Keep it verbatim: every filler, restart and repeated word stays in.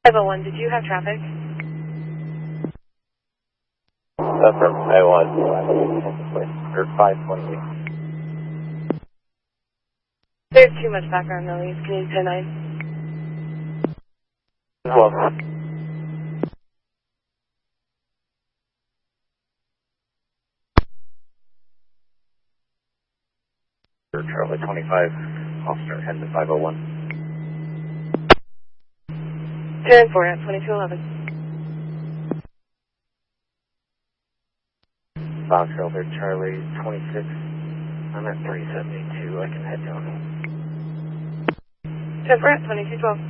five oh one, did you have traffic? That's from I one, or five twenty-eight. There's too much background noise. Can you ten nine? twelve. Charlie twenty-five, officer head to five oh one. ten four at twenty-two eleven. Fox Shelter Charlie twenty-six. I'm at three seventy-two. I can head down. ten four at twenty-two twelve.